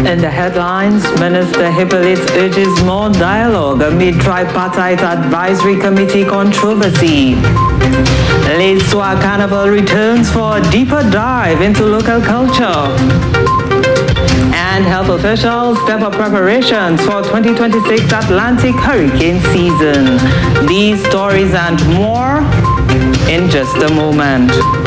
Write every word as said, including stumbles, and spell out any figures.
In the headlines, Minister Hippolyte urges more dialogue amid tripartite advisory committee controversy. Late Soir Carnival returns for a deeper dive into local culture. And health officials step up preparations for twenty twenty-six Atlantic hurricane season. These stories and more in just a moment.